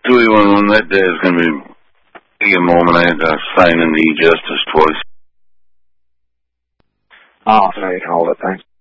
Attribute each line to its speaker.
Speaker 1: 211, that day is going to be a moment. I had to sign in the justice twice.
Speaker 2: Oh, so you called it, thanks.